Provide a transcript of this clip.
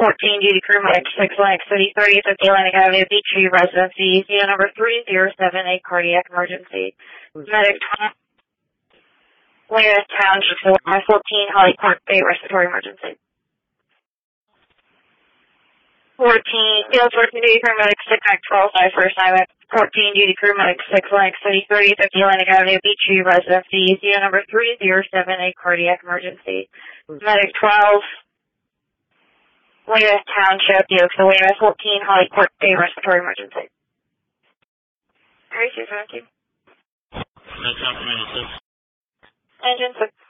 14, duty crew medic 6 Atlantic City, 30th Atlantic Avenue, Beechview Residency, unit number 3078, cardiac emergency. Medic 12, Weymouth Township, 14, Holly Park Bay, respiratory emergency. 14, field source duty crew medic 6 Act 12, for assignment. 14, duty crew medic 6 Atlantic City, 30th Atlantic Avenue, Beechview Residency, unit number 3078, cardiac emergency. Medic 12, Weymouth Township, Weymouth 14, Holly Park Bay, respiratory emergency. Alright, 217. That's confirmation 6. Engine 6.